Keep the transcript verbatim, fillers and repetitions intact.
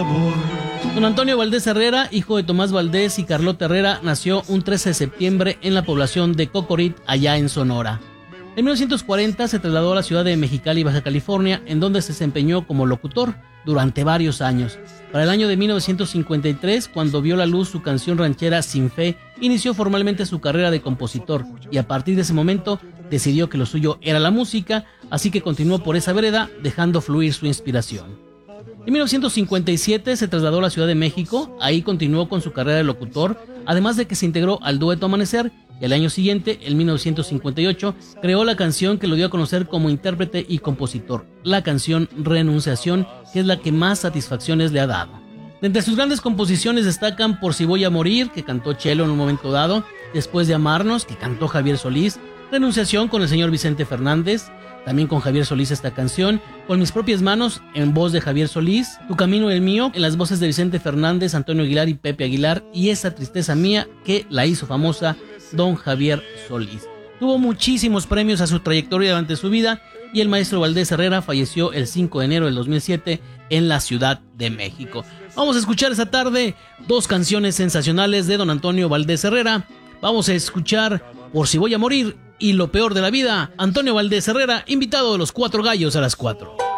amor. Don Antonio Valdés Herrera, hijo de Tomás Valdés y Carlota Herrera, nació un trece de septiembre en la población de Cocorit, allá en Sonora. En mil novecientos cuarenta se trasladó a la ciudad de Mexicali, Baja California, en donde se desempeñó como locutor durante varios años. Para el año de mil novecientos cincuenta y tres, cuando vio la luz su canción ranchera Sin Fe, inició formalmente su carrera de compositor y a partir de ese momento decidió que lo suyo era la música, así que continuó por esa vereda dejando fluir su inspiración. En mil novecientos cincuenta y siete se trasladó a la Ciudad de México, ahí continuó con su carrera de locutor, además de que se integró al dueto Amanecer, y al año siguiente, en mil novecientos cincuenta y ocho, creó la canción que lo dio a conocer como intérprete y compositor, la canción Renunciación, que es la que más satisfacciones le ha dado. De entre sus grandes composiciones destacan Por si voy a morir, que cantó Chelo en un momento dado, Después de amarnos, que cantó Javier Solís, Renunciación con el señor Vicente Fernández, también con Javier Solís esta canción, Con mis propias manos, en voz de Javier Solís, Tu camino y el mío, en las voces de Vicente Fernández, Antonio Aguilar y Pepe Aguilar, y Esa tristeza mía, que la hizo famosa don Javier Solís. Tuvo muchísimos premios a su trayectoria durante su vida y el maestro Valdés Herrera falleció el cinco de enero del dos mil siete en la Ciudad de México. Vamos a escuchar esta tarde dos canciones sensacionales de don Antonio Valdés Herrera. Vamos a escuchar Por si voy a morir y Lo peor de la vida. Antonio Valdés Herrera, invitado de los Cuatro Gallos a las cuatro.